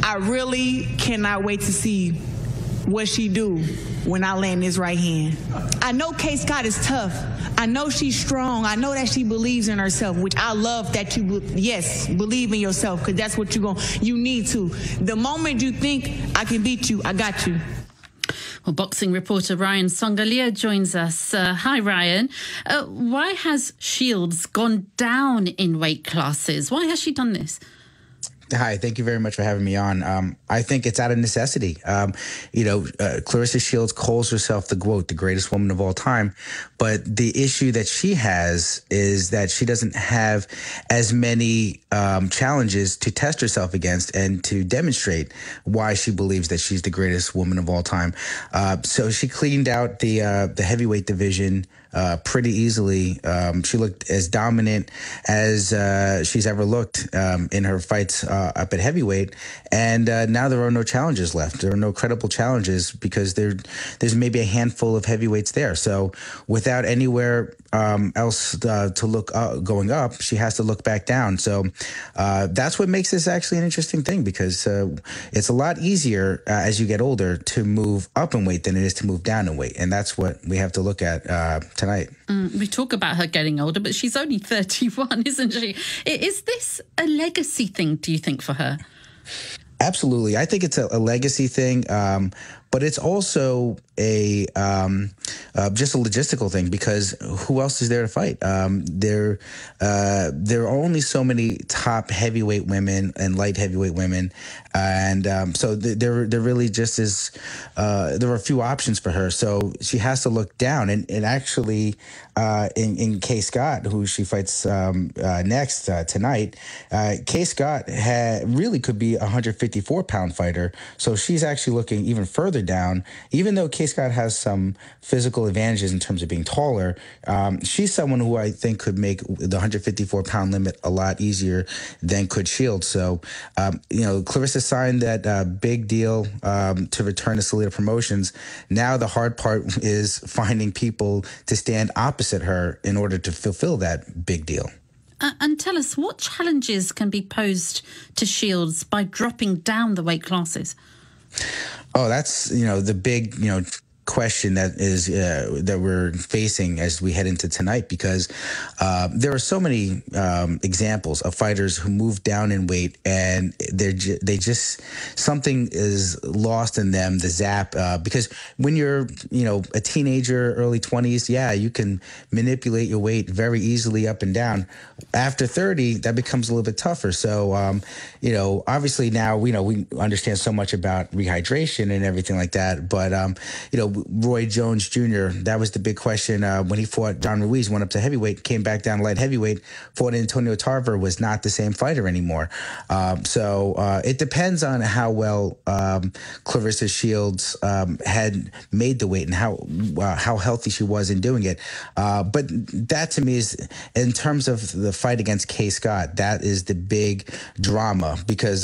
I really cannot wait to see what she do when I land this right hand. I know Kay Scott is tough. I know she's strong. I know that she believes in herself, which I love that you, believe in yourself, because that's what you need to. The moment you think I can beat you, I got you. Well, boxing reporter Ryan Songalia joins us. Hi, Ryan. Why has Shields gone down in weight classes? Why has she done this? Hi, thank you very much for having me on. I think it's out of necessity. Claressa Shields calls herself the GOAT, the greatest woman of all time. But the issue that she has is that she doesn't have as many challenges to test herself against and to demonstrate why she believes that she's the greatest woman of all time. So she cleaned out the heavyweight division pretty easily. She looked as dominant as she's ever looked in her fights up at heavyweight. And now there are no challenges left. There are no credible challenges because there's maybe a handful of heavyweights there. So without anywhere else to look going up, she has to look back down. So that's what makes this actually an interesting thing, because it's a lot easier as you get older to move up in weight than it is to move down in weight. And that's what we have to look at tonight. We talk about her getting older, but she's only 31, isn't she? Is this a legacy thing, do you think, for her? Absolutely. I think it's a legacy thing, but it's also just a logistical thing, because who else is there to fight? There are only so many top heavyweight women and light heavyweight women, and so there really just is. There are a few options for her, so she has to look down. And actually, in Kay Scott, who she fights next tonight, Kay Scott really could be a 154-pound fighter, so she's actually looking even further down. Even though Kay Scott has some physical advantages in terms of being taller, she's someone who I think could make the 154-pound limit a lot easier than could Shields. So, Claressa signed that big deal to return to Salida Promotions. Now the hard part is finding people to stand opposite her in order to fulfill that big deal. And tell us, what challenges can be posed to Shields by dropping down the weight classes? Oh, that's, the big, question that is that we're facing as we head into tonight, because there are so many examples of fighters who move down in weight and they just something is lost in them, the zap, because when you're a teenager, early 20s, you can manipulate your weight very easily up and down. After 30, that becomes a little bit tougher. So obviously now we understand so much about rehydration and everything like that, but Roy Jones Jr., that was the big question when he fought John Ruiz, went up to heavyweight, came back down to light heavyweight, fought Antonio Tarver, was not the same fighter anymore. So it depends on how well Claressa Shields had made the weight and how healthy she was in doing it. But that to me is, in terms of the fight against Kay Scott, that is the big drama, because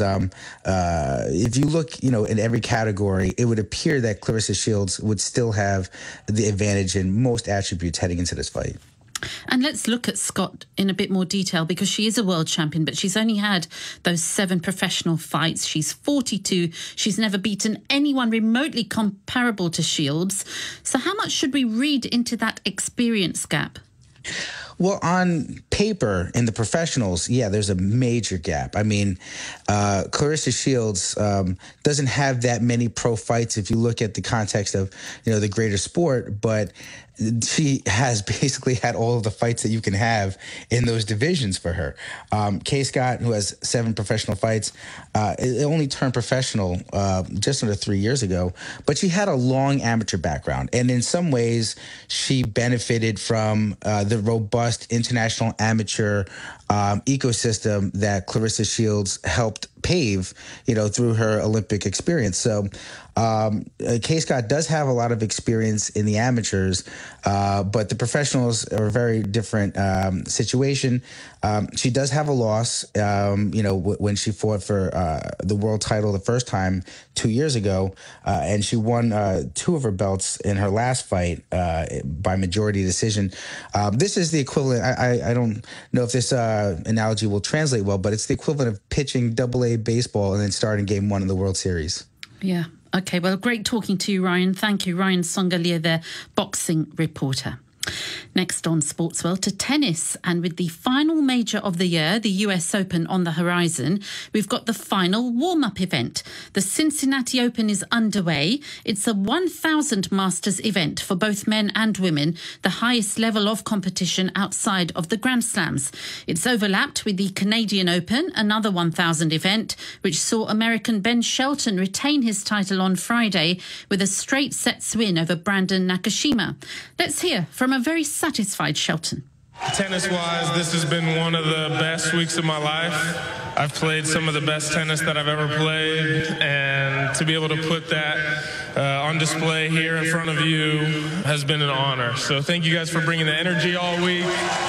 if you look, in every category, it would appear that Claressa Shields would still have the advantage in most attributes heading into this fight. And let's look at Scott in a bit more detail, because she is a world champion, but she's only had those 7 professional fights. She's 42. She's never beaten anyone remotely comparable to Shields. So how much should we read into that experience gap? Well, on paper, in the professionals, there's a major gap. I mean, Claressa Shields doesn't have that many pro fights if you look at the context of, the greater sport, but she has basically had all of the fights that you can have in those divisions for her. Kay Scott, who has 7 professional fights, it only turned professional just under 3 years ago, but she had a long amateur background. And in some ways, she benefited from the robust international amateur ecosystem that Claressa Shields helped pave, through her Olympic experience. So Kay Scott does have a lot of experience in the amateurs, but the professionals are a very different situation. She does have a loss, when she fought for the world title the first time 2 years ago, and she won 2 of her belts in her last fight by majority decision. This is the equivalent. I don't know if this analogy will translate well, but it's the equivalent of pitching AA play baseball and then start in Game 1 of the World Series. Yeah. Okay, well, great talking to you, Ryan. Thank you. Ryan Songalier there, boxing reporter. Next on Sportsworld, to tennis, and with the final major of the year, the US Open, on the horizon, we've got the final warm-up event. The Cincinnati Open is underway. It's a 1,000 Masters event for both men and women, the highest level of competition outside of the Grand Slams. It's overlapped with the Canadian Open, another 1,000 event, which saw American Ben Shelton retain his title on Friday with a straight sets win over Brandon Nakashima. Let's hear from a very satisfied Shelton. Tennis-wise, this has been one of the best weeks of my life. I've played some of the best tennis that I've ever played, and to be able to put that on display here in front of you has been an honor. So thank you guys for bringing the energy all week.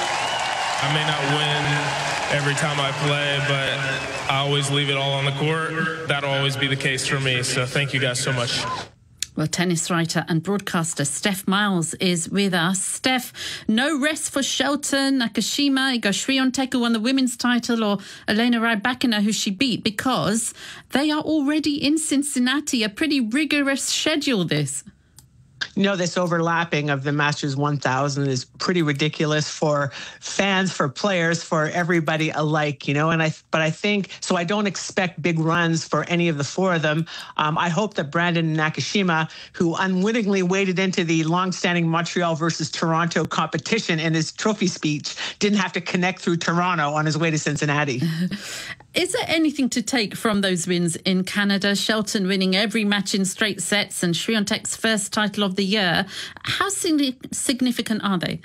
I may not win every time I play, but I always leave it all on the court. That'll always be the case for me, so thank you guys so much. Well, tennis writer and broadcaster Steph Miles is with us. Steph, no rest for Shelton, Nakashima, Iga Swiatek, who won the women's title, or Elena Rybakina, who she beat, because they are already in Cincinnati. A pretty rigorous schedule, this. You know, this overlapping of the Masters 1000 is pretty ridiculous for fans, for players, for everybody alike, you know, but I think, so I don't expect big runs for any of the four of them. I hope that Brandon Nakashima, who unwittingly waded into the longstanding Montreal versus Toronto competition in his trophy speech, didn't have to connect through Toronto on his way to Cincinnati. Is there anything to take from those wins in Canada? Shelton winning every match in straight sets and Swiatek's first title of the year. How significant are they?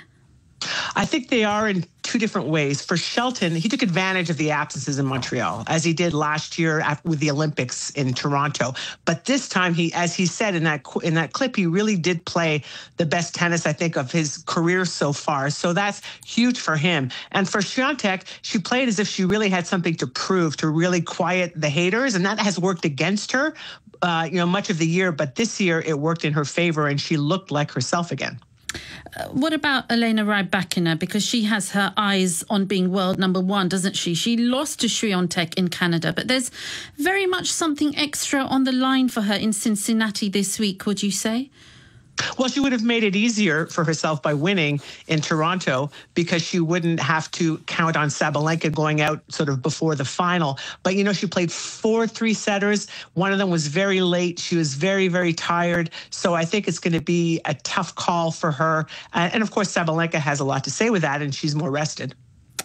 I think they are in two different ways. For Shelton, he took advantage of the absences in Montreal, as he did last year with the Olympics in Toronto. But this time, as he said in that clip, he really did play the best tennis, I think, of his career so far. So that's huge for him. And for Swiatek, she played as if she really had something to prove, to really quiet the haters, and that has worked against her, much of the year. But this year, it worked in her favor, and she looked like herself again. What about Elena Rybakina? Because she has her eyes on being world number one, doesn't she? She lost to Swiatek in Canada, but there's very much something extra on the line for her in Cincinnati this week, would you say? Well, she would have made it easier for herself by winning in Toronto, because she wouldn't have to count on Sabalenka going out sort of before the final. But, you know, she played 4 3-setters. One of them was very late. She was very, very tired. So I think it's going to be a tough call for her. And of course, Sabalenka has a lot to say with that, and she's more rested.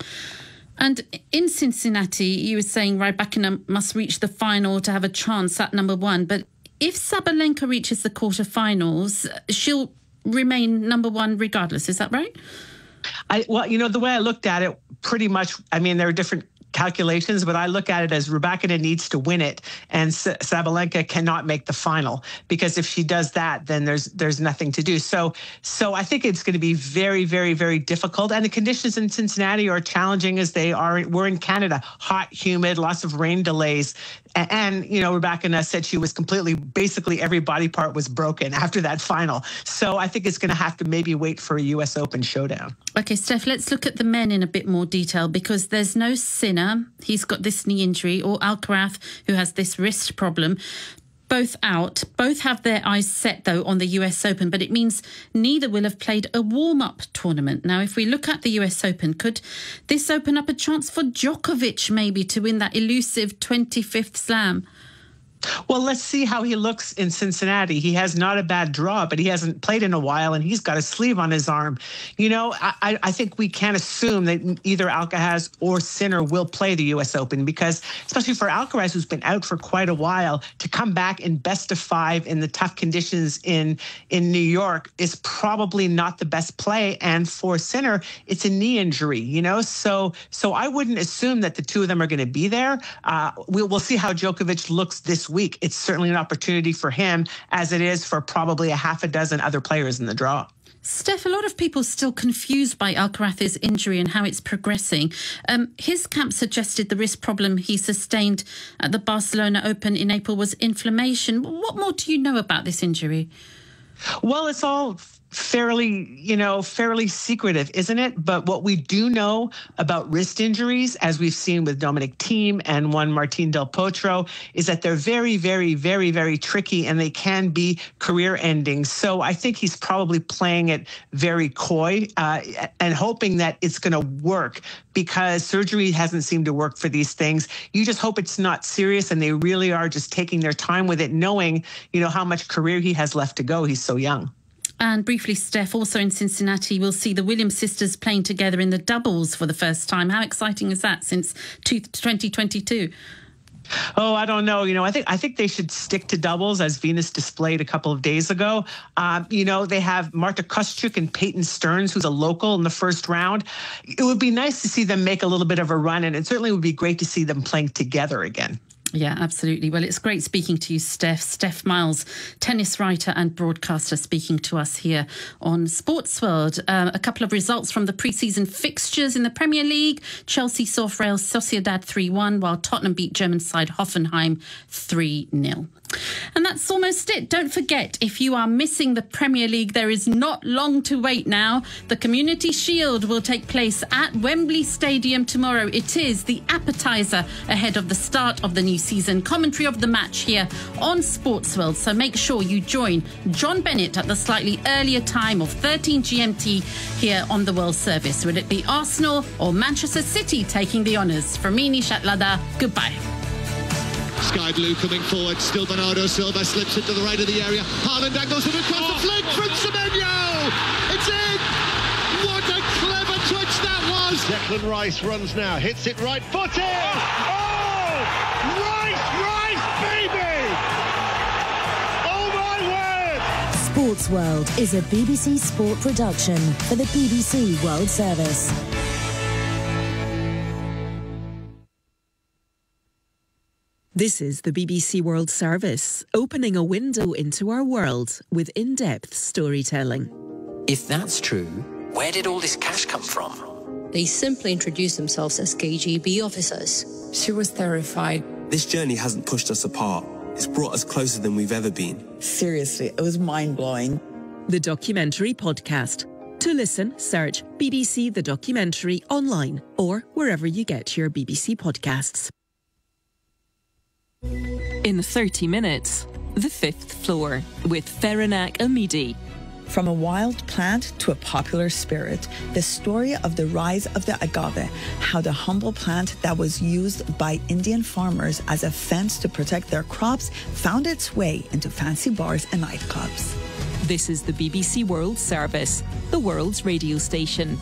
And in Cincinnati, you were saying Rybakina must reach the final to have a chance at number one. But if Sabalenka reaches the quarterfinals, she'll remain number one regardless. Is that right? Well, you know, the way I looked at it, pretty much, I mean, there are different calculations, but I look at it as Rybakina needs to win it, and Sabalenka cannot make the final, because if she does that, then there's nothing to do. So I think it's going to be very, very, very difficult. And the conditions in Cincinnati are challenging as were in Canada. Hot, humid, lots of rain delays. And, you know, Rybakina said she was basically every body part was broken after that final. So I think it's going to have to maybe wait for a US Open showdown. Okay, Steph, let's look at the men in a bit more detail, because there's no Sinner. He's got this knee injury, or Alcaraz, who has this wrist problem. Both out. Both have their eyes set, though, on the US Open, but it means neither will have played a warm-up tournament. Now, if we look at the US Open, could this open up a chance for Djokovic maybe to win that elusive 25th slam? Well, let's see how he looks in Cincinnati. He has not a bad draw, but he hasn't played in a while, and he's got a sleeve on his arm. You know, I think we can't assume that either Alcaraz or Sinner will play the U.S. Open, because especially for Alcaraz, who's been out for quite a while, to come back in best of 5 in the tough conditions in New York is probably not the best play. And for Sinner, it's a knee injury, you know, so I wouldn't assume that the two of them are going to be there. We'll see how Djokovic looks this week. It's certainly an opportunity for him, as it is for probably a half a dozen other players in the draw. Steph, a lot of people still confused by Alcaraz's injury and how it's progressing. His camp suggested the wrist problem he sustained at the Barcelona Open in April was inflammation. What more do you know about this injury? Well, it's all fairly secretive, isn't it? But what we do know about wrist injuries, as we've seen with Dominic Thiem and one Martin Del Potro, is that they're very, very, very, very tricky, and they can be career-ending. So I think he's probably playing it very coy and hoping that it's going to work, because surgery hasn't seemed to work for these things. You just hope it's not serious and they really are just taking their time with it, knowing, how much career he has left to go. He's so young. And briefly, Steph, also in Cincinnati, we'll see the Williams sisters playing together in the doubles for the first time. How exciting is that since 2022? Oh, I don't know. I think they should stick to doubles, as Venus displayed a couple of days ago. They have Marta Kostyuk and Peyton Stearns, who's a local, in the first round. It would be nice to see them make a little bit of a run, and it certainly would be great to see them playing together again. Yeah, absolutely. Well, it's great speaking to you, Steph. Steph Miles, tennis writer and broadcaster, speaking to us here on Sportsworld. A couple of results from the pre-season fixtures in the Premier League. Chelsea saw Real Sociedad 3-1, while Tottenham beat German side Hoffenheim 3-0. And that's almost it. Don't forget, if you are missing the Premier League, there is not long to wait now. The Community Shield will take place at Wembley Stadium tomorrow. It is the appetizer ahead of the start of the new season. Commentary of the match here on Sportsworld. So make sure you join John Bennett at the slightly earlier time of 13 GMT here on the World Service. Will it be Arsenal or Manchester City taking the honours? From me, Nishat Lada, goodbye. Sky Blue coming forward, still Bernardo Silva slips into the right of the area. Haaland angles it across the flank from Semenyo! It's in! What a clever touch that was! Declan Rice runs now, hits it right footed! Oh! Rice, baby! Oh my word! Sports World is a BBC Sport production for the BBC World Service. This is the BBC World Service, opening a window into our world with in-depth storytelling. If that's true, where did all this cash come from? They simply introduced themselves as KGB officers. She was terrified. This journey hasn't pushed us apart. It's brought us closer than we've ever been. Seriously, it was mind-blowing. The Documentary Podcast. To listen, search BBC The Documentary online or wherever you get your BBC podcasts. In 30 minutes, The Fifth Floor with Feranak Amidi. From a wild plant to a popular spirit, the story of the rise of the agave, how the humble plant that was used by Indian farmers as a fence to protect their crops found its way into fancy bars and nightclubs. This is the BBC World Service, the world's radio station.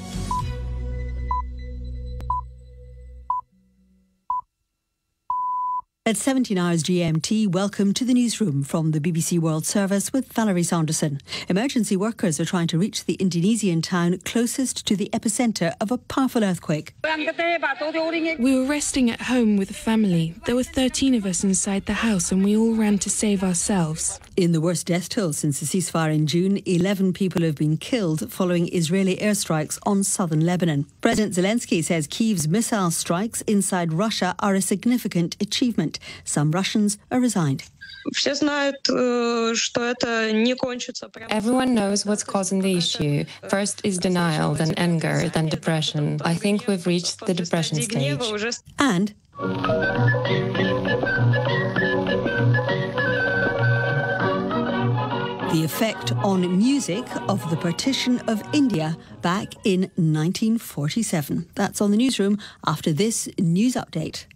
At 17 hours GMT, welcome to the newsroom from the BBC World Service with Valerie Saunderson. Emergency workers are trying to reach the Indonesian town closest to the epicentre of a powerful earthquake. We were resting at home with the family. There were 13 of us inside the house and we all ran to save ourselves. In the worst death toll since the ceasefire in June, 11 people have been killed following Israeli airstrikes on southern Lebanon. President Zelensky says Kyiv's missile strikes inside Russia are a significant achievement. Some Russians are resigned. Everyone knows what's causing the issue. First is denial, then anger, then depression. I think we've reached the depression stage. And the effect on music of the partition of India back in 1947. That's on the newsroom after this news update.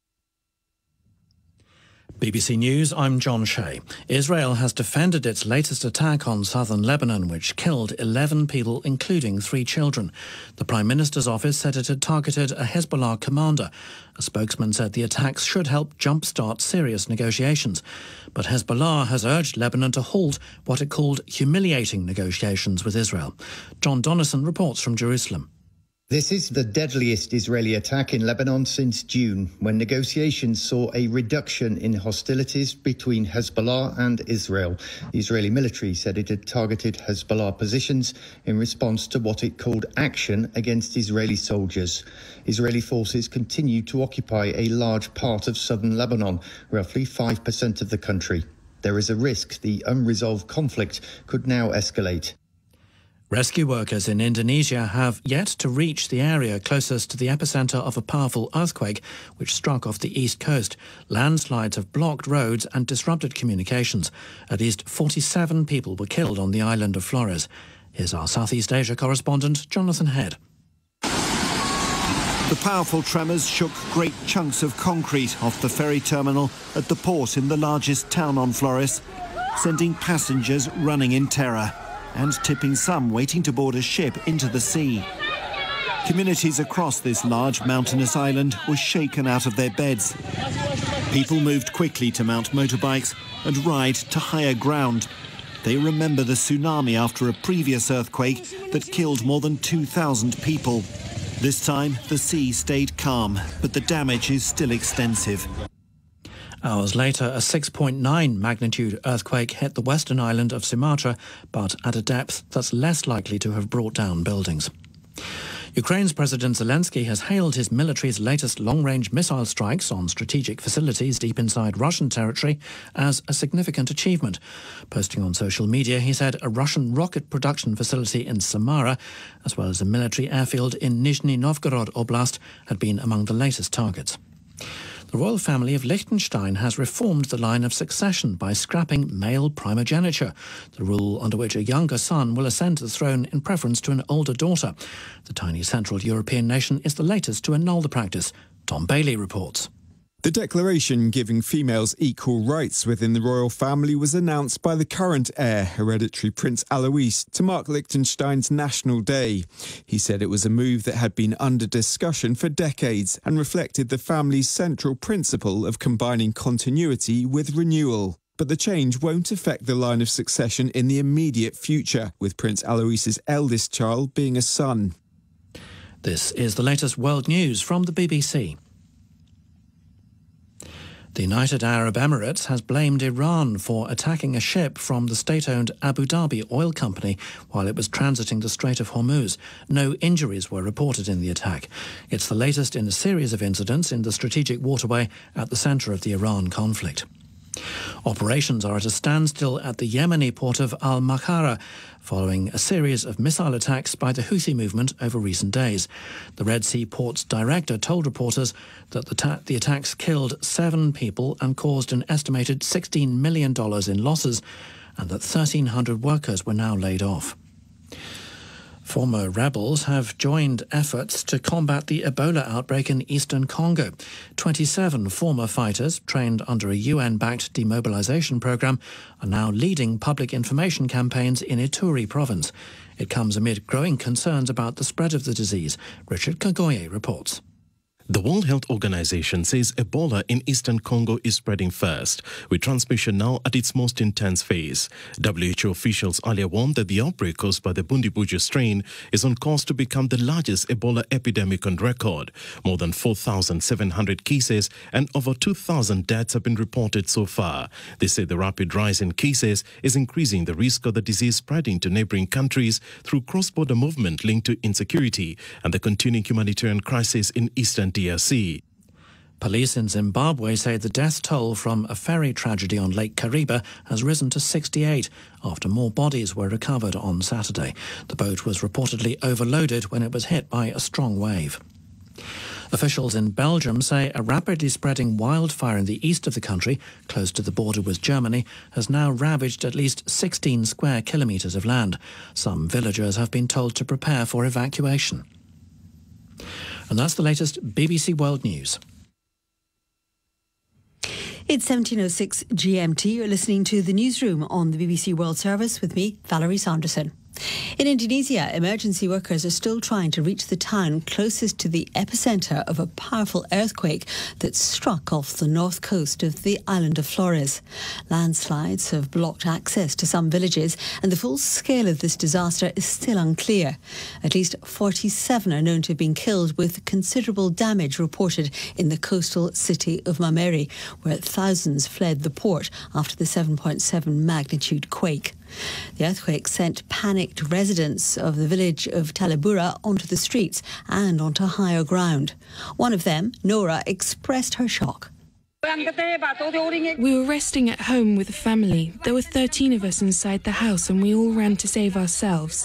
BBC News, I'm John Shea. Israel has defended its latest attack on southern Lebanon, which killed 11 people, including 3 children. The Prime Minister's office said it had targeted a Hezbollah commander. A spokesman said the attacks should help jumpstart serious negotiations. But Hezbollah has urged Lebanon to halt what it called humiliating negotiations with Israel. John Donnison reports from Jerusalem. This is the deadliest Israeli attack in Lebanon since June, when negotiations saw a reduction in hostilities between Hezbollah and Israel. The Israeli military said it had targeted Hezbollah positions in response to what it called action against Israeli soldiers. Israeli forces continue to occupy a large part of southern Lebanon, roughly 5% of the country. There is a risk the unresolved conflict could now escalate. Rescue workers in Indonesia have yet to reach the area closest to the epicenter of a powerful earthquake which struck off the east coast. Landslides have blocked roads and disrupted communications. At least 47 people were killed on the island of Flores. Here's our Southeast Asia correspondent, Jonathan Head. The powerful tremors shook great chunks of concrete off the ferry terminal at the port in the largest town on Flores, sending passengers running in terror and tipping some waiting to board a ship into the sea. Communities across this large mountainous island were shaken out of their beds. People moved quickly to mount motorbikes and ride to higher ground. They remember the tsunami after a previous earthquake that killed more than 2,000 people. This time, the sea stayed calm, but the damage is still extensive. Hours later, a 6.9 magnitude earthquake hit the western island of Sumatra, but at a depth that's less likely to have brought down buildings. Ukraine's President Zelensky has hailed his military's latest long-range missile strikes on strategic facilities deep inside Russian territory as a significant achievement. Posting on social media, he said a Russian rocket production facility in Samara, as well as a military airfield in Nizhny Novgorod Oblast, had been among the latest targets. The royal family of Liechtenstein has reformed the line of succession by scrapping male primogeniture, the rule under which a younger son will ascend to the throne in preference to an older daughter. The tiny Central European nation is the latest to annul the practice. Tom Bailey reports. The declaration giving females equal rights within the royal family was announced by the current heir, hereditary Prince Alois, to mark Liechtenstein's National Day. He said it was a move that had been under discussion for decades and reflected the family's central principle of combining continuity with renewal. But the change won't affect the line of succession in the immediate future, with Prince Alois's eldest child being a son. This is the latest world news from the BBC. The United Arab Emirates has blamed Iran for attacking a ship from the state-owned Abu Dhabi oil company while it was transiting the Strait of Hormuz. No injuries were reported in the attack. It's the latest in a series of incidents in the strategic waterway at the centre of the Iran conflict. Operations are at a standstill at the Yemeni port of Al-Makhara following a series of missile attacks by the Houthi movement over recent days. The Red Sea port's director told reporters that the attacks killed 7 people and caused an estimated $16 million in losses, and that 1,300 workers were now laid off. Former rebels have joined efforts to combat the Ebola outbreak in eastern Congo. 27 former fighters, trained under a UN-backed demobilization program, are now leading public information campaigns in Ituri province. It comes amid growing concerns about the spread of the disease. Richard Kagoye reports. The World Health Organization says Ebola in eastern Congo is spreading fast, with transmission now at its most intense phase. WHO officials earlier warned that the outbreak caused by the Bundibugyo strain is on course to become the largest Ebola epidemic on record. More than 4,700 cases and over 2,000 deaths have been reported so far. They say the rapid rise in cases is increasing the risk of the disease spreading to neighboring countries through cross-border movement linked to insecurity and the continuing humanitarian crisis in eastern DRC. Police in Zimbabwe say the death toll from a ferry tragedy on Lake Kariba has risen to 68 after more bodies were recovered on Saturday. The boat was reportedly overloaded when it was hit by a strong wave. Officials in Belgium say a rapidly spreading wildfire in the east of the country, close to the border with Germany, has now ravaged at least 16 square kilometres of land. Some villagers have been told to prepare for evacuation. And that's the latest BBC World News. It's 17:06 GMT. You're listening to the newsroom on the BBC World Service with me, Valerie Sanderson. In Indonesia, emergency workers are still trying to reach the town closest to the epicentre of a powerful earthquake that struck off the north coast of the island of Flores. Landslides have blocked access to some villages, and the full scale of this disaster is still unclear. At least 47 are known to have been killed, with considerable damage reported in the coastal city of Mameri, where thousands fled the port after the 7.7 magnitude quake. The earthquake sent panicked residents of the village of Talabura onto the streets and onto higher ground. One of them, Nora, expressed her shock. We were resting at home with the family. There were 13 of us inside the house and we all ran to save ourselves.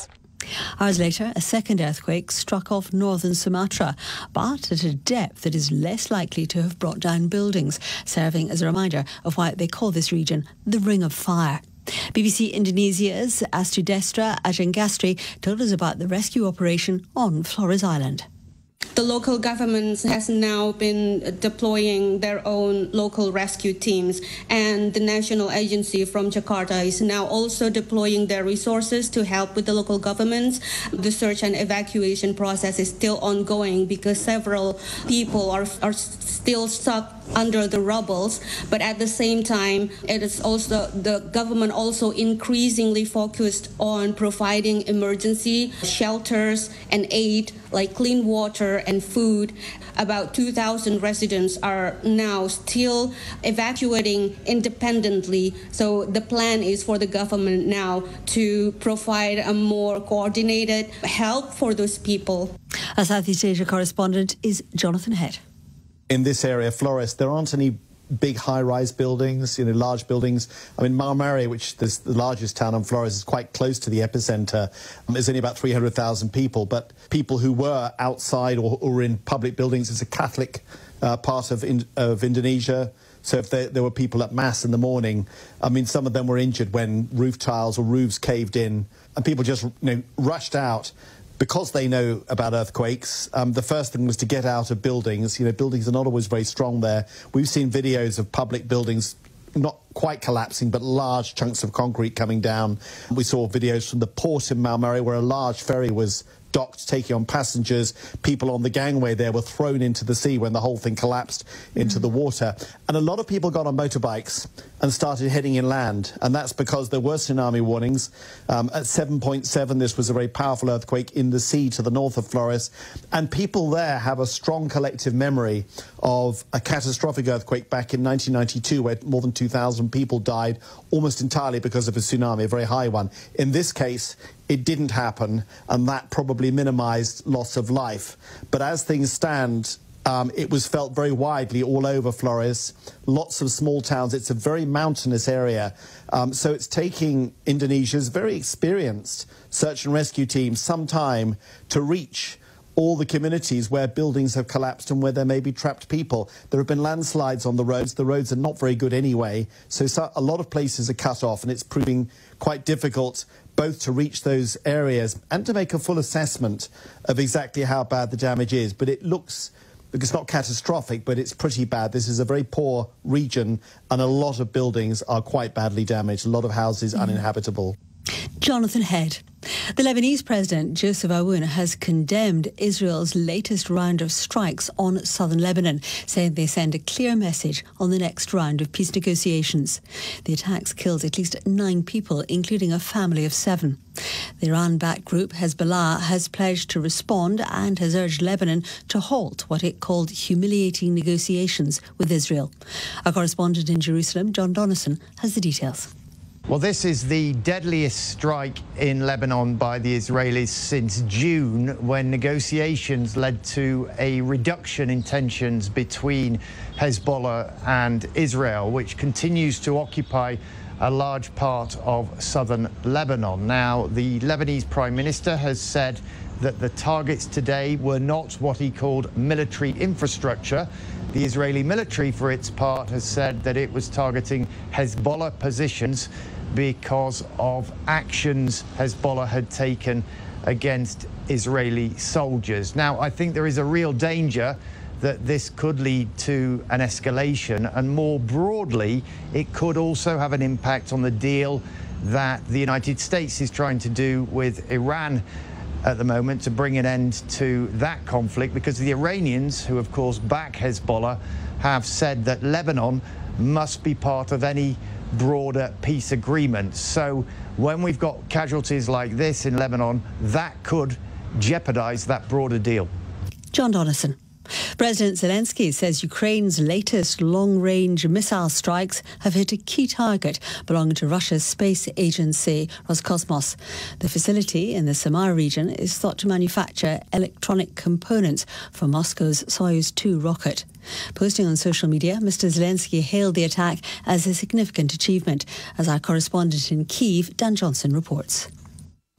Hours later, a second earthquake struck off northern Sumatra, but at a depth that is less likely to have brought down buildings, serving as a reminder of why they call this region the Ring of Fire. BBC Indonesia's Astu Destra Ajengastri told us about the rescue operation on Flores Island. The local government has now been deploying their own local rescue teams, and the national agency from Jakarta is now also deploying their resources to help with the local governments. The search and evacuation process is still ongoing because several people are still stuck under the rubbles, but at the same time, it is also the government also increasingly focused on providing emergency shelters and aid like clean water and food. About 2,000 residents are now still evacuating independently. So the plan is for the government now to provide a more coordinated help for those people. Our Southeast Asia correspondent is Jonathan Head. In this area, Flores, there aren't any big high-rise buildings, large buildings. I mean, Maumere, which is the largest town on Flores, is quite close to the epicenter. There's only about 300,000 people, but people who were outside or in public buildings, it's a Catholic part of Indonesia. So if there were people at Mass in the morning, I mean, some of them were injured when roof tiles or roofs caved in, and people just rushed out. Because they know about earthquakes, the first thing was to get out of buildings. Buildings are not always very strong there. We've seen videos of public buildings not quite collapsing, but large chunks of concrete coming down. We saw videos from the port in Maumere where a large ferry was docked, taking on passengers. People on the gangway there were thrown into the sea when the whole thing collapsed into the water. And a lot of people got on motorbikes and started heading inland, and that's because there were tsunami warnings. At 7.7, this was a very powerful earthquake in the sea to the north of Flores, and people there have a strong collective memory of a catastrophic earthquake back in 1992 where more than 2,000 people died almost entirely because of a tsunami, a very high one. In this case, it didn't happen, and that probably minimised loss of life. But as things stand, it was felt very widely all over Flores, lots of small towns. It's a very mountainous area. So it's taking Indonesia's very experienced search and rescue team some time to reach all the communities where buildings have collapsed and where there may be trapped people. There have been landslides on the roads. The roads are not very good anyway. So a lot of places are cut off, and it's proving quite difficult both to reach those areas and to make a full assessment of exactly how bad the damage is. But it looks, it's not catastrophic, but it's pretty bad. This is a very poor region, and a lot of buildings are quite badly damaged, a lot of houses uninhabitable. Jonathan Head. The Lebanese President Joseph Aoun has condemned Israel's latest round of strikes on southern Lebanon, saying they send a clear message on the next round of peace negotiations. The attacks killed at least 9 people, including a family of 7. The Iran-backed group Hezbollah has pledged to respond and has urged Lebanon to halt what it called humiliating negotiations with Israel. Our correspondent in Jerusalem, John Donnison, has the details. Well, this is the deadliest strike in Lebanon by the Israelis since June, when negotiations led to a reduction in tensions between Hezbollah and Israel, which continues to occupy a large part of southern Lebanon. Now, the Lebanese Prime Minister has said that the targets today were not what he called military infrastructure. The Israeli military, for its part, has said that it was targeting Hezbollah positions because of actions Hezbollah had taken against Israeli soldiers. Now, I think there is a real danger that this could lead to an escalation, and more broadly, it could also have an impact on the deal that the United States is trying to do with Iran at the moment to bring an end to that conflict, because the Iranians, who of course back Hezbollah, have said that Lebanon must be part of any broader peace agreement. So when we've got casualties like this in Lebanon, that could jeopardize that broader deal. John Donnison. President Zelensky says Ukraine's latest long-range missile strikes have hit a key target belonging to Russia's space agency, Roscosmos. The facility in the Samara region is thought to manufacture electronic components for Moscow's Soyuz 2 rocket. Posting on social media, Mr. Zelensky hailed the attack as a significant achievement. As our correspondent in Kyiv, Dan Johnson, reports.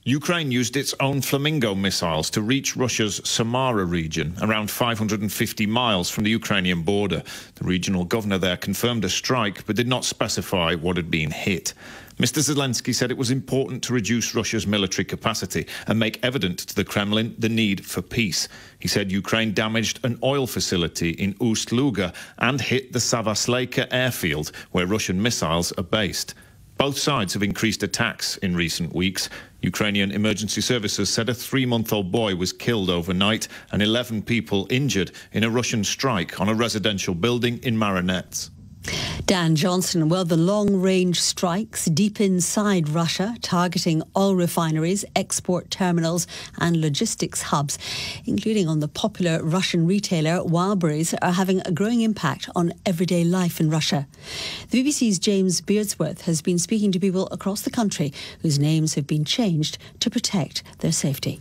Ukraine used its own Flamingo missiles to reach Russia's Samara region, around 550 miles from the Ukrainian border. The regional governor there confirmed a strike, but did not specify what had been hit. Mr. Zelensky said it was important to reduce Russia's military capacity and make evident to the Kremlin the need for peace. He said Ukraine damaged an oil facility in Ust-Luga and hit the Savasleika airfield, where Russian missiles are based. Both sides have increased attacks in recent weeks. Ukrainian emergency services said a 3-month-old boy was killed overnight and 11 people injured in a Russian strike on a residential building in Marinets. Dan Johnson, well, the long-range strikes deep inside Russia, targeting oil refineries, export terminals and logistics hubs, including on the popular Russian retailer Wildberries, are having a growing impact on everyday life in Russia. The BBC's James Beardsworth has been speaking to people across the country whose names have been changed to protect their safety.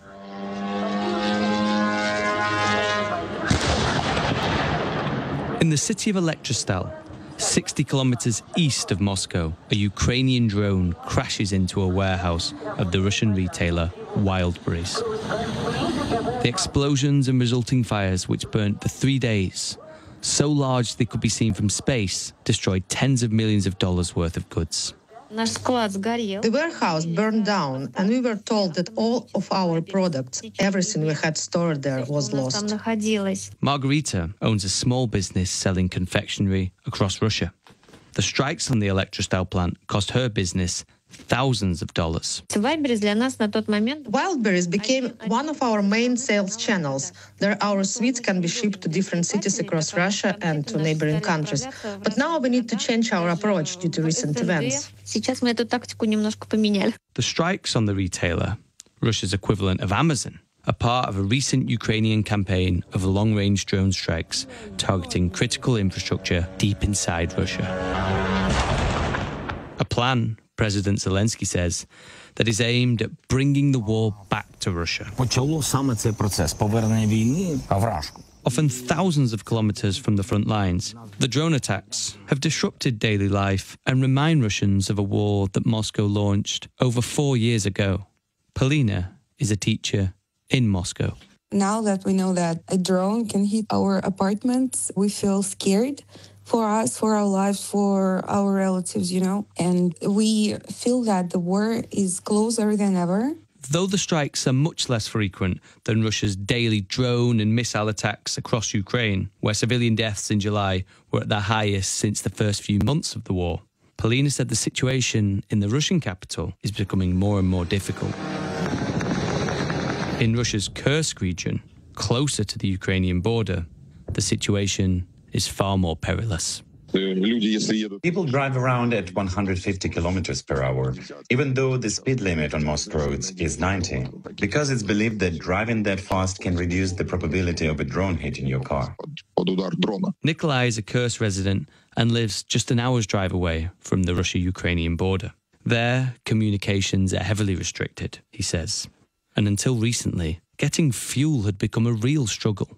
In the city of Elektrostal, 60 kilometers east of Moscow, a Ukrainian drone crashes into a warehouse of the Russian retailer Wildberries. The explosions and resulting fires, which burnt for 3 days, so large they could be seen from space, destroyed tens of millions of dollars worth of goods. The warehouse burned down, and we were told that all of our products, everything we had stored there, was lost. Margarita owns a small business selling confectionery across Russia. The strikes on the Elektrostal plant cost her business thousands of dollars. Wildberries became one of our main sales channels. There, our sweets can be shipped to different cities across Russia and to neighboring countries. But now we need to change our approach due to recent events. The strikes on the retailer, Russia's equivalent of Amazon, are part of a recent Ukrainian campaign of long-range drone strikes targeting critical infrastructure deep inside Russia. A plan, President Zelensky says, that is aimed at bringing the war back to Russia. Often thousands of kilometers from the front lines, the drone attacks have disrupted daily life and remind Russians of a war that Moscow launched over 4 years ago. Polina is a teacher in Moscow. Now that we know that a drone can hit our apartments, we feel scared for us, for our lives, for our relatives, and we feel that the war is closer than ever. Though the strikes are much less frequent than Russia's daily drone and missile attacks across Ukraine, where civilian deaths in July were at their highest since the first few months of the war, Polina said the situation in the Russian capital is becoming more and more difficult. In Russia's Kursk region, closer to the Ukrainian border, the situation is far more perilous. People drive around at 150 kilometers per hour, even though the speed limit on most roads is 90, because it's believed that driving that fast can reduce the probability of a drone hitting your car. Nikolai is a Kursk resident and lives just an hour's drive away from the Russia-Ukrainian border. There, communications are heavily restricted, he says. And until recently, getting fuel had become a real struggle.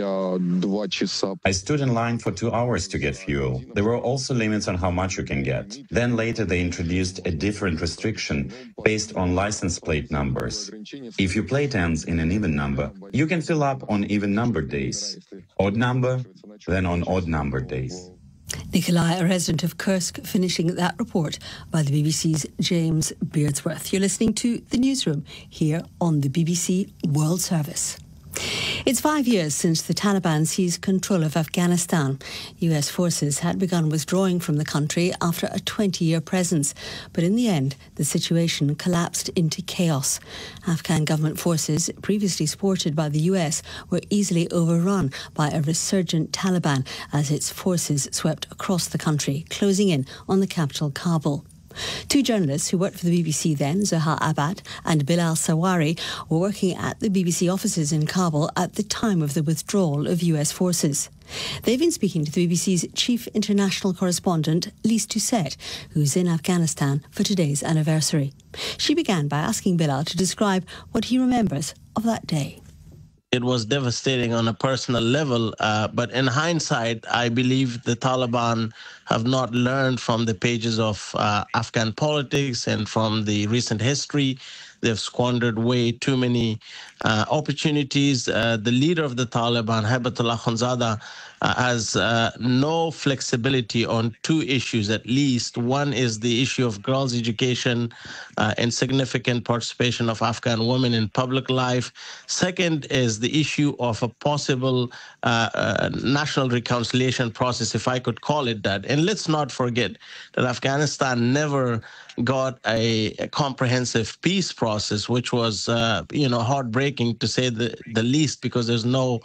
I stood in line for 2 hours to get fuel. There were also limits on how much you can get. Then later they introduced a different restriction based on license plate numbers. If your plate ends in an even number, you can fill up on even numbered days. Odd number, then on odd numbered days. Nikolai, a resident of Kursk, finishing that report by the BBC's James Beardsworth. You're listening to The Newsroom here on the BBC World Service. It's 5 years since the Taliban seized control of Afghanistan. US forces had begun withdrawing from the country after a 20-year presence. But in the end, the situation collapsed into chaos. Afghan government forces, previously supported by the US, were easily overrun by a resurgent Taliban as its forces swept across the country, closing in on the capital, Kabul. Two journalists who worked for the BBC then, Zohar Abad and Bilal Sawari, were working at the BBC offices in Kabul at the time of the withdrawal of US forces. They've been speaking to the BBC's chief international correspondent, Lise Doucet, who's in Afghanistan for today's anniversary. She began by asking Bilal to describe what he remembers of that day. It was devastating on a personal level, but in hindsight, I believe the Taliban have not learned from the pages of Afghan politics and from the recent history They've squandered way too many opportunities. The leader of the Taliban, Haibatullah Akhundzada, has no flexibility on two issues at least. One is the issue of girls' education and significant participation of Afghan women in public life. Second is the issue of a possible national reconciliation process, if I could call it that. And let's not forget that Afghanistan never got a comprehensive peace process, which was, heartbreaking to say the least, because there's no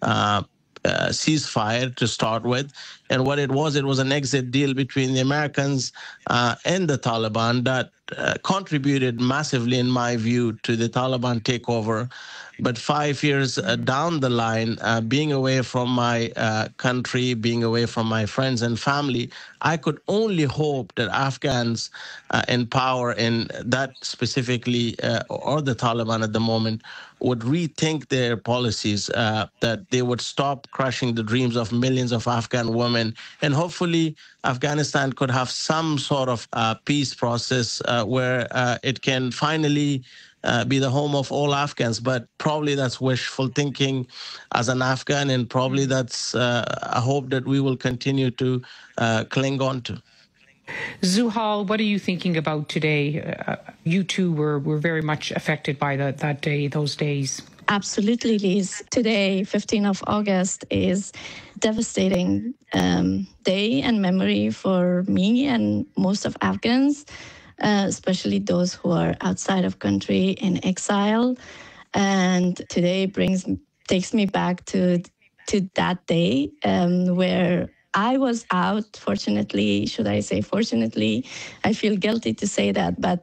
ceasefire to start with. And what it was an exit deal between the Americans and the Taliban that contributed massively, in my view, to the Taliban takeover. But 5 years down the line, being away from my country, being away from my friends and family, I could only hope that Afghans in power, and that specifically, or the Taliban at the moment, would rethink their policies, that they would stop crushing the dreams of millions of Afghan women. And hopefully Afghanistan could have some sort of peace process where it can finally be the home of all Afghans. But probably that's wishful thinking as an Afghan, and probably that's a hope that we will continue to cling on to. Zuhal, what are you thinking about today? You too were very much affected by that day, those days. Absolutely, Liz. Today, 15th of August, is devastating day and memory for me and most of Afghans, especially those who are outside of country in exile. And today takes me back to that day where I was out, fortunately, should I say fortunately? I feel guilty to say that, but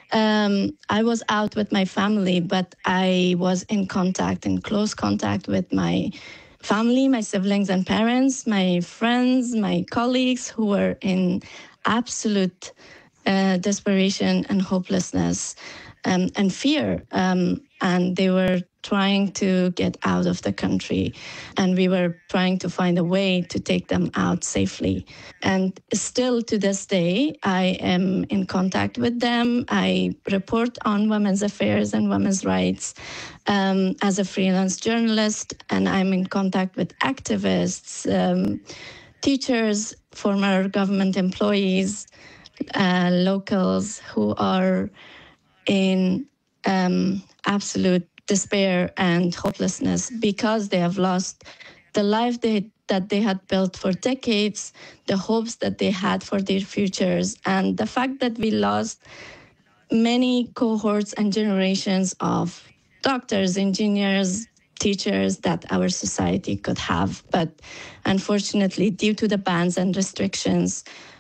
I was out with my family, but I was in close contact with my family, my siblings and parents, my friends, my colleagues who were in absolute desperation and hopelessness and fear. And they were trying to get out of the country, and we were trying to find a way to take them out safely. And still to this day, I am in contact with them. I report on women's affairs and women's rights as a freelance journalist, and I'm in contact with activists, teachers, former government employees, locals who are in absolute despair and hopelessness because they have lost the life that they had built for decades, the hopes that they had for their futures, and the fact that we lost many cohorts and generations of doctors, engineers, teachers that our society could have. But unfortunately, due to the bans and restrictions,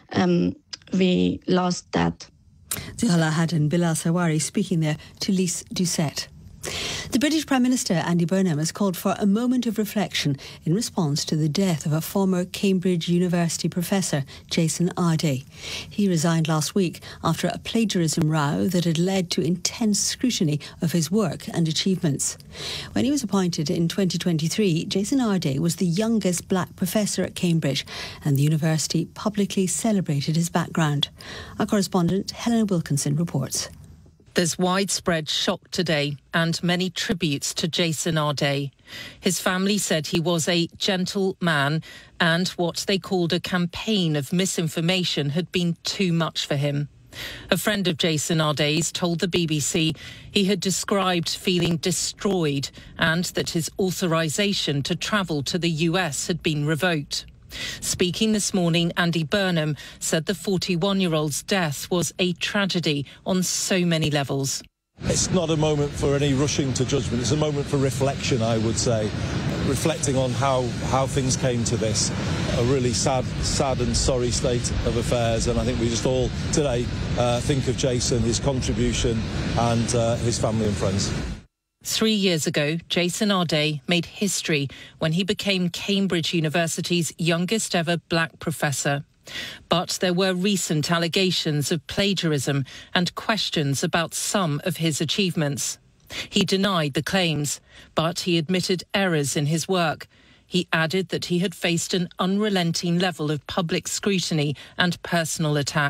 we lost that. Zuhal Ahad and Bilal Sawari speaking there to Lise Doucette. The British Prime Minister Andy Burnham has called for a moment of reflection in response to the death of a former Cambridge University professor, Jason Ardey. He resigned last week after a plagiarism row that had led to intense scrutiny of his work and achievements. When he was appointed in 2023, Jason Ardey was the youngest black professor at Cambridge, and the university publicly celebrated his background. Our correspondent Helena Wilkinson reports. There's widespread shock today and many tributes to Jason Ardey. His family said he was a gentle man, and what they called a campaign of misinformation had been too much for him. A friend of Jason Ardey's told the BBC he had described feeling destroyed and that his authorisation to travel to the US had been revoked. Speaking this morning, Andy Burnham said the 41-year-old's death was a tragedy on so many levels. It's not a moment for any rushing to judgment. It's a moment for reflection, I would say, reflecting on how things came to this. A really sad and sorry state of affairs, and I think we just all today think of Jason, his contribution and his family and friends. 3 years ago, Jason Ardey made history when he became Cambridge University's youngest ever black professor. But there were recent allegations of plagiarism and questions about some of his achievements. He denied the claims, but he admitted errors in his work. He added that he had faced an unrelenting level of public scrutiny and personal attack.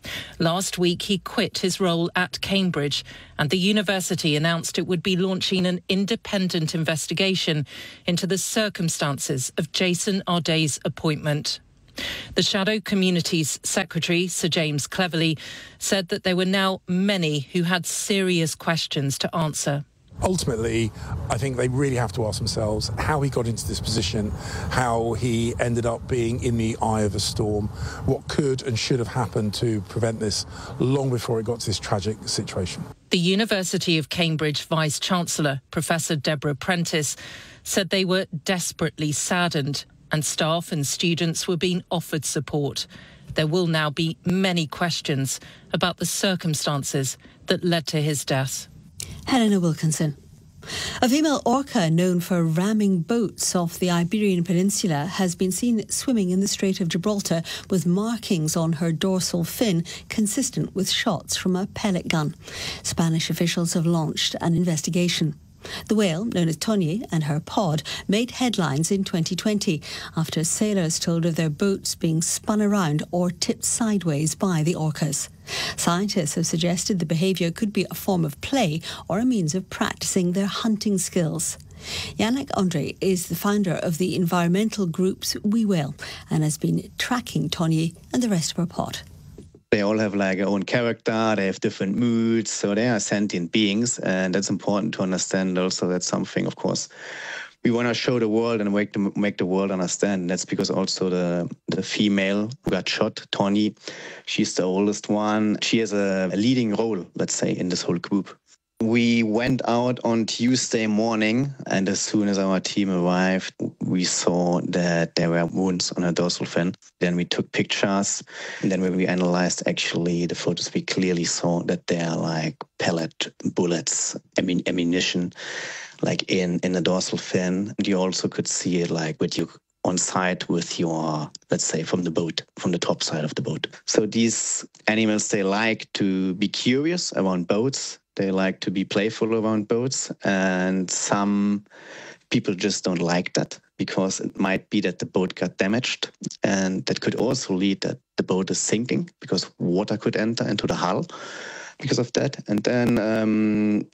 Last week, he quit his role at Cambridge, and the university announced it would be launching an independent investigation into the circumstances of Jason Arday's appointment. The Shadow Community's secretary, Sir James Cleverly, said that there were now many who had serious questions to answer. Ultimately, I think they really have to ask themselves how he got into this position, how he ended up being in the eye of a storm, what could and should have happened to prevent this long before it got to this tragic situation. The University of Cambridge Vice-Chancellor, Professor Deborah Prentice, said they were desperately saddened and staff and students were being offered support. There will now be many questions about the circumstances that led to his death. Helena Wilkinson. A female orca known for ramming boats off the Iberian Peninsula has been seen swimming in the Strait of Gibraltar with markings on her dorsal fin consistent with shots from a pellet gun. Spanish officials have launched an investigation. The whale, known as Tony, and her pod made headlines in 2020 after sailors told of their boats being spun around or tipped sideways by the orcas. Scientists have suggested the behaviour could be a form of play or a means of practising their hunting skills. Yannick Andre is the founder of the environmental groups We Whale and has been tracking Tony and the rest of her pod. They all have like their own character, they have different moods, so they are sentient beings, and that's important to understand also. That's something, of course, we want to show the world and make the world understand. And that's because also the female who got shot, Tony, she's the oldest one. She has a leading role, let's say, in this whole group. We went out on Tuesday morning, and as soon as our team arrived, we saw that there were wounds on her dorsal fin. Then we took pictures, and then when we analyzed actually the photos, we clearly saw that they are like pellet bullets, ammunition, like in the dorsal fin. And you also could see it like with you on site with your, let's say, from the boat, from the top side of the boat. So these animals, they like to be curious around boats. They like to be playful around boats, and some people just don't like that because it might be that the boat got damaged, and that could also lead that the boat is sinking because water could enter into the hull because of that. And then,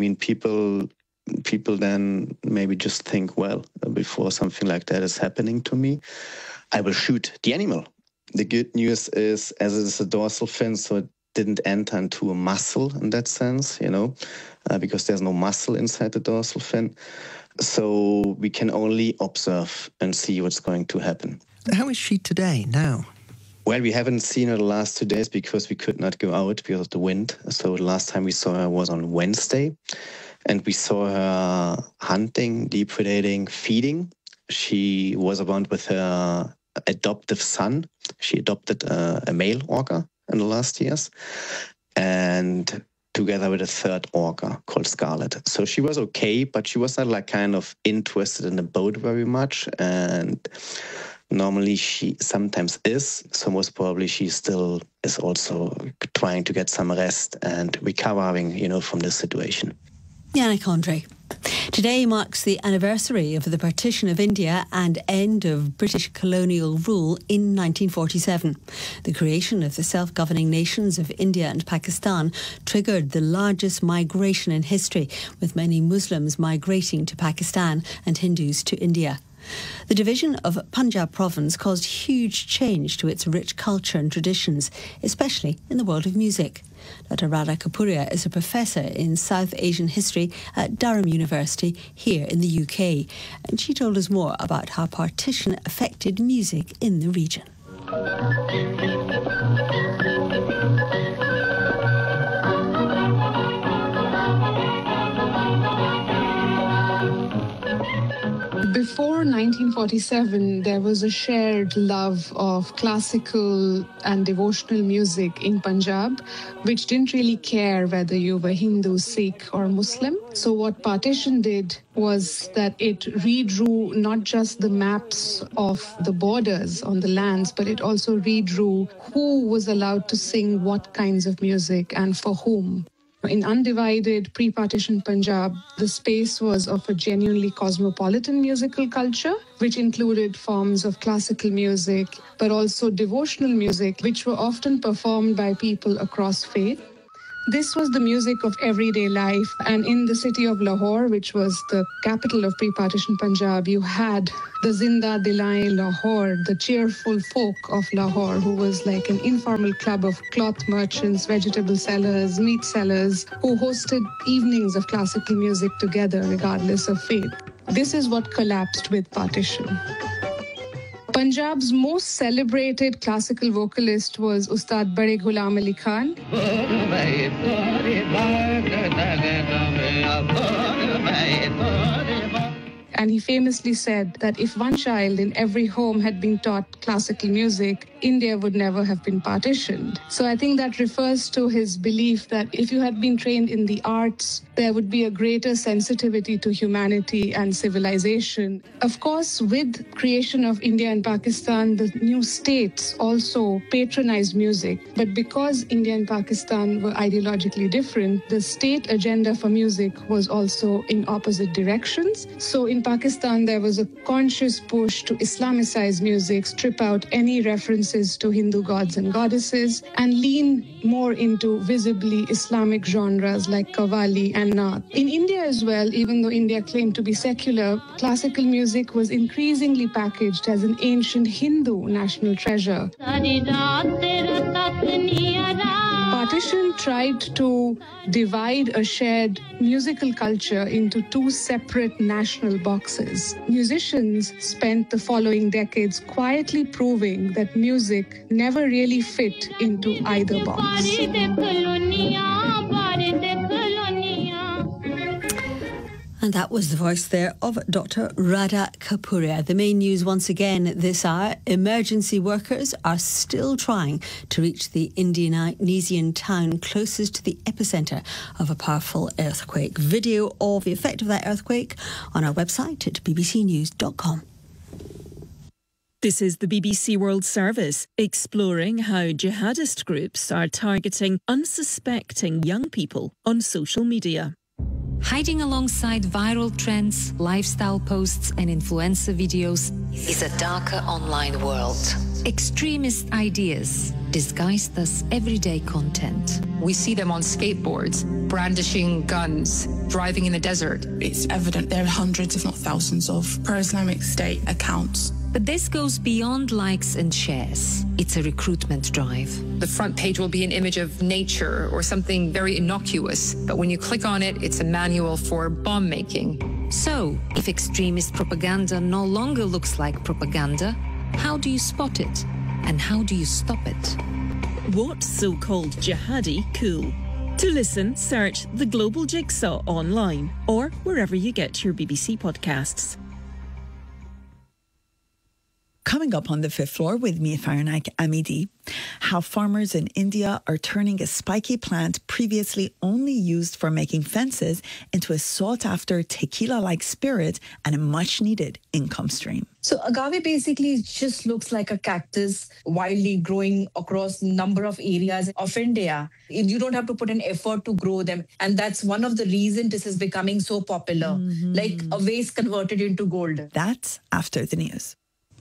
people then maybe just think, well, before something like that is happening to me, I will shoot the animal. The good news is, as it is a dorsal fin, so it didn't enter into a muscle in that sense, because there's no muscle inside the dorsal fin. So we can only observe and see what's going to happen. How is she today, now? Well, we haven't seen her the last 2 days because we could not go out because of the wind. So the last time we saw her was on Wednesday, and we saw her hunting, depredating, feeding. She was around with her adoptive son. She adopted a male orca in the last years, and together with a third orca called Scarlet. So she was okay, but she was not like kind of interested in the boat very much, and normally she sometimes is, so most probably she still is also trying to get some rest and recovering, from this situation. Yannick Andre. Today marks the anniversary of the partition of India and end of British colonial rule in 1947. The creation of the self-governing nations of India and Pakistan triggered the largest migration in history, with many Muslims migrating to Pakistan and Hindus to India. The division of Punjab province caused huge change to its rich culture and traditions, especially in the world of music. Dr. Radha Kapuria is a professor in South Asian history at Durham University here in the UK, and she told us more about how partition affected music in the region. Before 1947, there was a shared love of classical and devotional music in Punjab, which didn't really care whether you were Hindu, Sikh or Muslim. So what partition did was that it redrew not just the maps of the borders on the lands, but it also redrew who was allowed to sing what kinds of music and for whom. In undivided pre-partition Punjab, the space was of a genuinely cosmopolitan musical culture, which included forms of classical music, but also devotional music, which were often performed by people across faith. This was the music of everyday life. And in the city of Lahore, which was the capital of pre-partition Punjab, you had the Zinda Dilaye Lahore, the cheerful folk of Lahore, who was like an informal club of cloth merchants, vegetable sellers, meat sellers, who hosted evenings of classical music together, regardless of faith. This is what collapsed with partition. Punjab's most celebrated classical vocalist was Ustad Bade Ghulam Ali Khan. And he famously said that if one child in every home had been taught classical music, India would never have been partitioned. So I think that refers to his belief that if you had been trained in the arts, there would be a greater sensitivity to humanity and civilization. Of course, with creation of India and Pakistan, the new states also patronized music. But because India and Pakistan were ideologically different, the state agenda for music was also in opposite directions. So in Pakistan, there was a conscious push to Islamicize music, strip out any references to Hindu gods and goddesses, and lean more into visibly Islamic genres like Qawwali and Naat. In India as well, even though India claimed to be secular, classical music was increasingly packaged as an ancient Hindu national treasure. Partition tried to divide a shared musical culture into two separate national boxes. Musicians spent the following decades quietly proving that music never really fit into either box. And that was the voice there of Dr. Radha Kapuria. The main news once again this hour, emergency workers are still trying to reach the Indonesian town closest to the epicentre of a powerful earthquake. Video of the effect of that earthquake on our website at bbcnews.com. This is the BBC World Service, exploring how jihadist groups are targeting unsuspecting young people on social media. Hiding alongside viral trends, lifestyle posts and influencer videos is a darker online world. Extremist ideas disguised as everyday content. We see them on skateboards, brandishing guns, driving in the desert. It's evident there are hundreds, if not thousands, of pro-Islamic State accounts. But this goes beyond likes and shares. It's a recruitment drive. The front page will be an image of nature or something very innocuous, but when you click on it, it's a manual for bomb making. So, if extremist propaganda no longer looks like propaganda, how do you spot it? And how do you stop it? What's so-called jihadi cool? To listen, search The Global Jigsaw online or wherever you get your BBC podcasts. Coming up on the fifth floor with me, Farnack Amidi, how farmers in India are turning a spiky plant previously only used for making fences into a sought-after tequila-like spirit and a much-needed income stream. So agave basically just looks like a cactus wildly growing across a number of areas of India. You don't have to put an effort to grow them. And that's one of the reasons this is becoming so popular, like a vase converted into gold. That's after the news.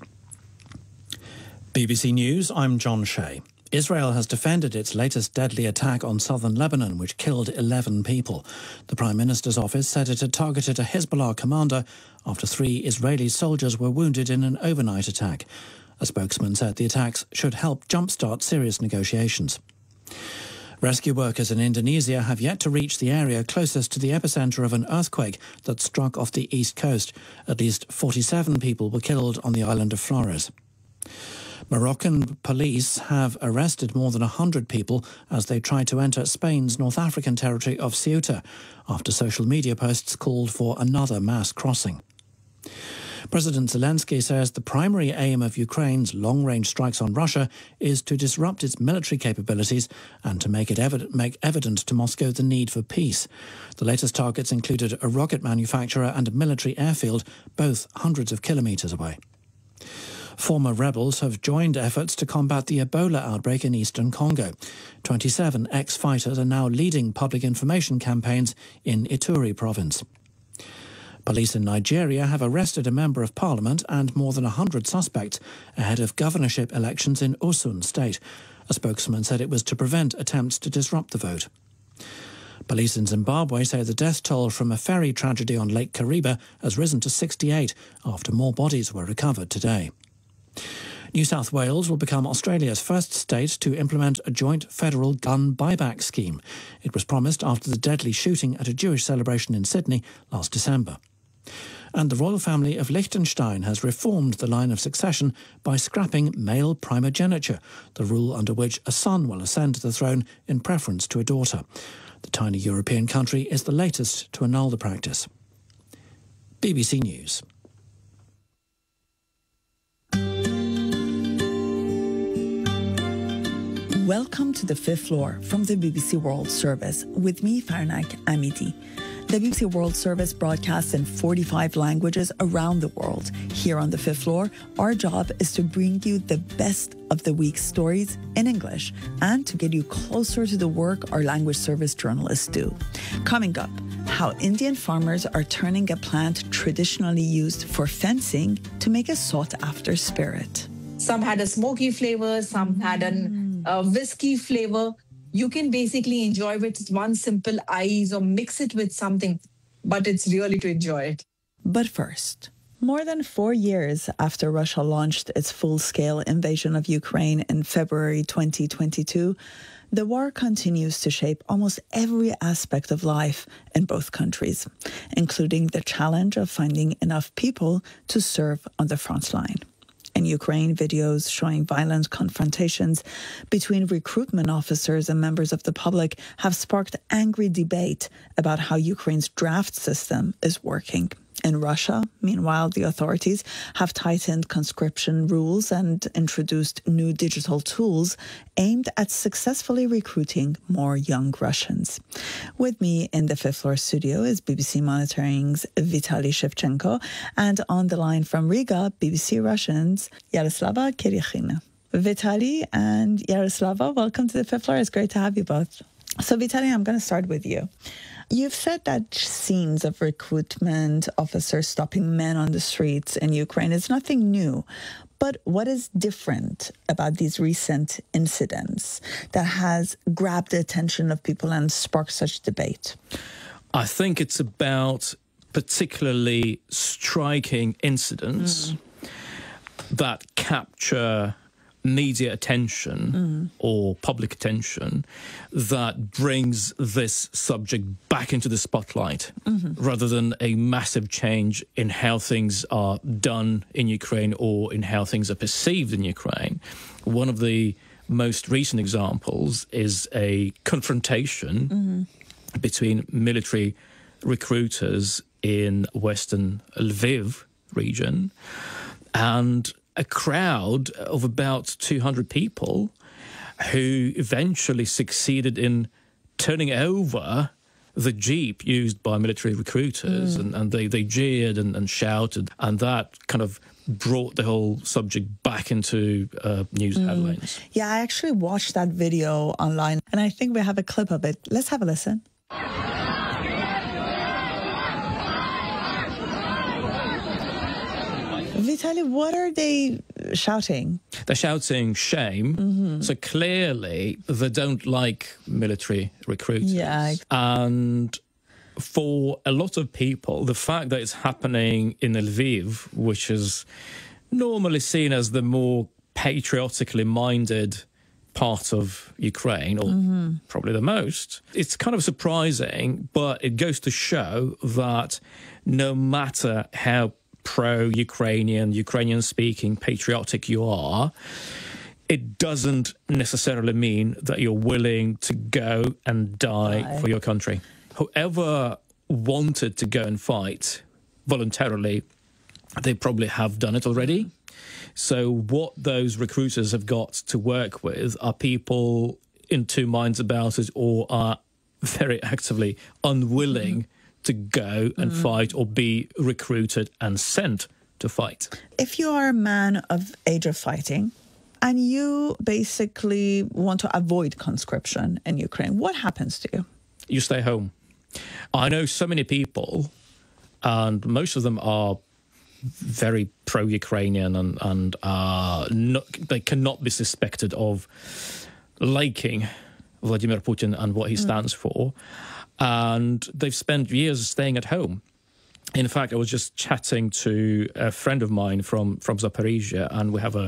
BBC News, I'm John Shea. Israel has defended its latest deadly attack on southern Lebanon, which killed 11 people. The Prime Minister's office said it had targeted a Hezbollah commander after 3 Israeli soldiers were wounded in an overnight attack. A spokesman said the attacks should help jumpstart serious negotiations. Rescue workers in Indonesia have yet to reach the area closest to the epicentre of an earthquake that struck off the east coast. At least 47 people were killed on the island of Flores. Moroccan police have arrested more than 100 people as they tried to enter Spain's North African territory of Ceuta after social media posts called for another mass crossing. President Zelensky says the primary aim of Ukraine's long-range strikes on Russia is to disrupt its military capabilities and to make evident to Moscow the need for peace. The latest targets included a rocket manufacturer and a military airfield, both hundreds of kilometres away. Former rebels have joined efforts to combat the Ebola outbreak in eastern Congo. 27 ex-fighters are now leading public information campaigns in Ituri province. Police in Nigeria have arrested a member of parliament and more than 100 suspects ahead of governorship elections in Osun state. A spokesman said it was to prevent attempts to disrupt the vote. Police in Zimbabwe say the death toll from a ferry tragedy on Lake Kariba has risen to 68 after more bodies were recovered today. New South Wales will become Australia's first state to implement a joint federal gun buyback scheme. It was promised after the deadly shooting at a Jewish celebration in Sydney last December. And the royal family of Liechtenstein has reformed the line of succession by scrapping male primogeniture, the rule under which a son will ascend to the throne in preference to a daughter. The tiny European country is the latest to annul the practice. BBC News. Welcome to the fifth floor from the BBC World Service with me, Farnak Amidi. The BBC World Service broadcasts in 45 languages around the world. Here on the fifth floor, our job is to bring you the best of the week's stories in English and to get you closer to the work our language service journalists do. Coming up, how Indian farmers are turning a plant traditionally used for fencing to make a sought-after spirit. Some had a smoky flavor, some had a whiskey flavor. You can basically enjoy it with one simple ice or mix it with something, but it's really to enjoy it. But first, more than 4 years after Russia launched its full-scale invasion of Ukraine in February 2022, the war continues to shape almost every aspect of life in both countries, including the challenge of finding enough people to serve on the front line. In Ukraine, videos showing violent confrontations between recruitment officers and members of the public have sparked angry debate about how Ukraine's draft system is working. In Russia, meanwhile, the authorities have tightened conscription rules and introduced new digital tools aimed at successfully recruiting more young Russians. With me in the fifth floor studio is BBC Monitoring's Vitaly Shevchenko, and on the line from Riga, BBC Russian's Yaroslava Kirichina. Vitaly and Yaroslava, welcome to the fifth floor. It's great to have you both. So, Vitaly, I'm going to start with you. You've said that scenes of recruitment officers stopping men on the streets in Ukraine is nothing new. But what is different about these recent incidents that has grabbed the attention of people and sparked such debate? I think it's about particularly striking incidents that capture media attention or public attention that brings this subject back into the spotlight rather than a massive change in how things are done in Ukraine or in how things are perceived in Ukraine. One of the most recent examples is a confrontation between military recruiters in western Lviv region and a crowd of about 200 people who eventually succeeded in turning over the jeep used by military recruiters, and they jeered and shouted, and that kind of brought the whole subject back into news headlines. Yeah, I actually watched that video online, and I think we have a clip of it. Let's have a listen. Vitaly, what are they shouting? They're shouting shame. So clearly they don't like military recruiters. Yeah. And for a lot of people, the fact that it's happening in Lviv, which is normally seen as the more patriotically minded part of Ukraine, or probably the most, it's kind of surprising, but it goes to show that no matter how pro-Ukrainian, Ukrainian-speaking, patriotic you are, it doesn't necessarily mean that you're willing to go and die for your country. Whoever wanted to go and fight voluntarily, they probably have done it already. So what those recruiters have got to work with are people in two minds about it or are very actively unwilling to go and fight or be recruited and sent to fight. If you are a man of age of fighting and you basically want to avoid conscription in Ukraine, what happens to you? You stay home. I know so many people, and most of them are very pro-Ukrainian and they cannot be suspected of liking Vladimir Putin and what he stands for. And they've spent years staying at home. In fact, I was just chatting to a friend of mine from Zaporizhia, and we have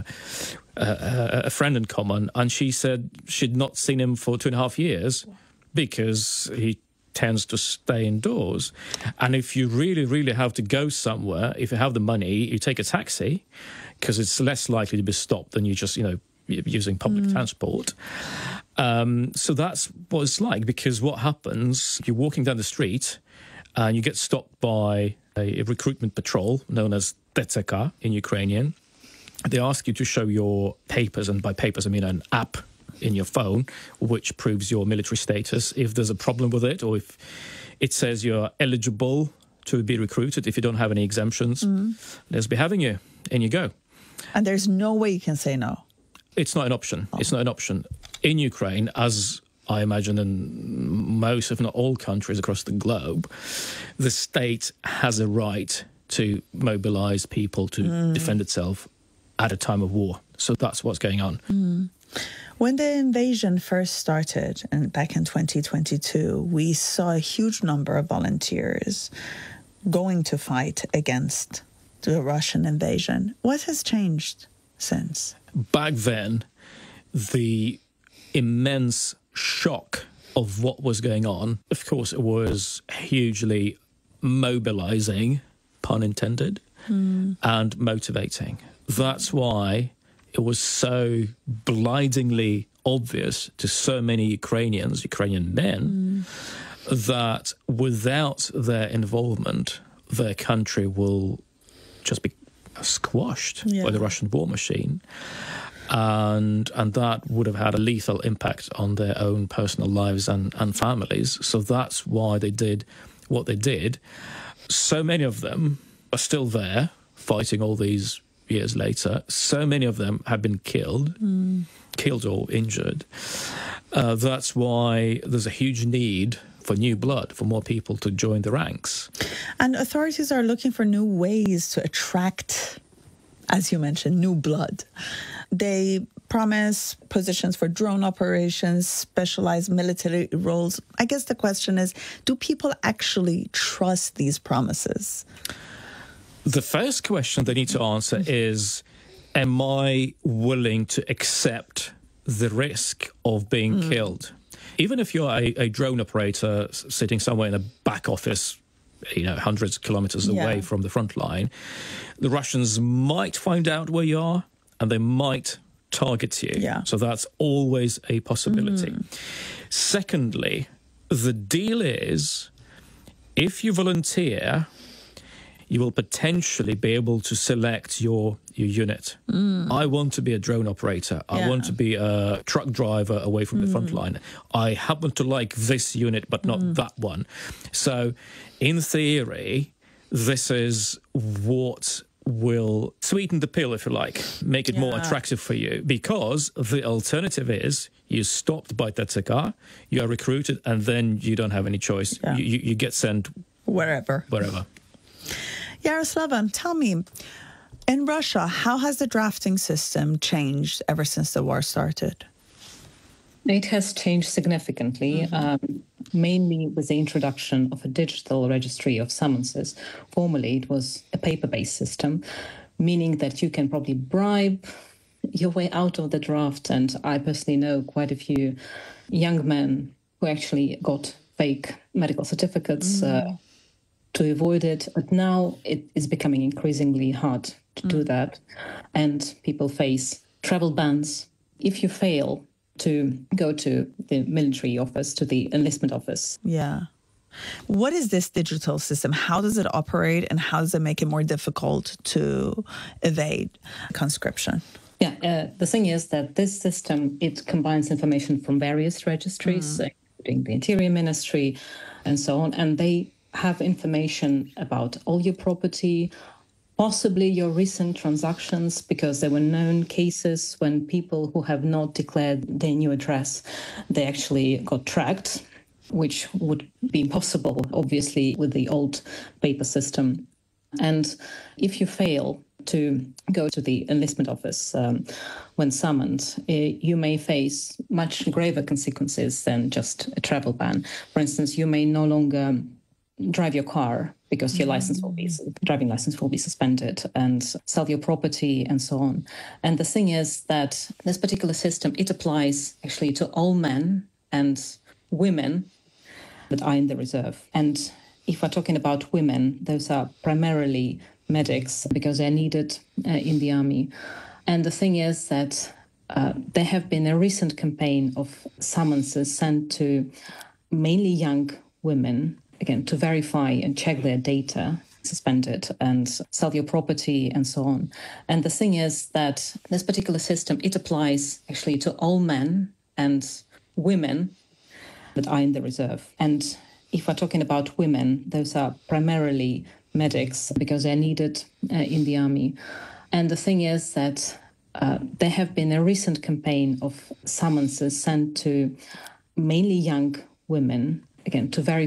a friend in common, and she said she'd not seen him for 2.5 years because he tends to stay indoors. And if you really, really have to go somewhere, if you have the money, you take a taxi because it's less likely to be stopped than you just, using public transport. So that's what it's like, because what happens, you're walking down the street and you get stopped by a recruitment patrol known as TCK in Ukrainian. They ask you to show your papers, and by papers I mean an app in your phone which proves your military status. If there's a problem with it, or if it says you're eligible to be recruited, if you don't have any exemptions, let's be having you, and you go. And there's no way you can say no. It's not an option. It's not an option. In Ukraine, as I imagine in most, if not all countries across the globe, the state has a right to mobilize people to defend itself at a time of war. So that's what's going on. When the invasion first started, and back in 2022, we saw a huge number of volunteers going to fight against the Russian invasion. What has changed since? Back then, the immense shock of what was going on, of course, it was hugely mobilizing, pun intended, and motivating. That's why it was so blindingly obvious to so many Ukrainian men, that without their involvement, their country will just be squashed by the Russian war machine. And that would have had a lethal impact on their own personal lives and families. So that's why they did what they did. So many of them are still there, fighting all these years later. So many of them have been killed or injured. That's why there's a huge need for new blood, for more people to join the ranks. And authorities are looking for new ways to attract, as you mentioned, new blood. They promise positions for drone operations, specialized military roles. I guess the question is, do people actually trust these promises? The first question they need to answer is, am I willing to accept the risk of being killed? Even if you're a drone operator sitting somewhere in a back office, hundreds of kilometers away from the front line, the Russians might find out where you are and they might target you. So that's always a possibility. Secondly, the deal is, if you volunteer, you will potentially be able to select your unit. I want to be a drone operator. I want to be a truck driver away from the front line. I happen to like this unit, but not that one. So, in theory, this is what will sweeten the pill, if you like, make it more attractive for you. Because the alternative is you're stopped by TCK, you are recruited, and then you don't have any choice. You get sent wherever. Yaroslava, tell me, in Russia, how has the drafting system changed ever since the war started? It has changed significantly, mainly with the introduction of a digital registry of summonses. Formerly, it was a paper-based system, meaning that you can probably bribe your way out of the draft. And I personally know quite a few young men who actually got fake medical certificates to avoid it. But now it is becoming increasingly hard to do that. And people face travel bans. If you fail to go to the military office, to the enlistment office. What is this digital system? How does it operate, and how does it make it more difficult to evade conscription? The thing is that this system, it combines information from various registries, including the Interior Ministry and so on, and they have information about all your property, Possibly your recent transactions, because there were known cases when people who have not declared their new address, they actually got tracked, which would be impossible, obviously, with the old paper system. And if you fail to go to the enlistment office when summoned, you may face much graver consequences than just a travel ban. For instance, you may no longer drive your car because your driving license will be suspended, and sell your property and so on. And the thing is that this particular system, it applies actually to all men and women that are in the reserve. And if we're talking about women, those are primarily medics because they're needed in the army. And the thing is that there have been a recent campaign of summonses sent to mainly young women, again, to verify and check their data, suspended, and sell your property and so on. And the thing is that this particular system, it applies actually to all men and women that are in the reserve. And if we're talking about women, those are primarily medics because they're needed in the army. And the thing is that there have been a recent campaign of summonses sent to mainly young women, again, to verify